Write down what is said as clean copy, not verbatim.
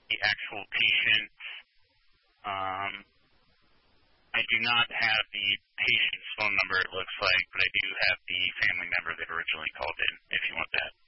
the actual patient. I do not have the patient's phone number, it looks like, but I do have the family member that originally called in, if you want that.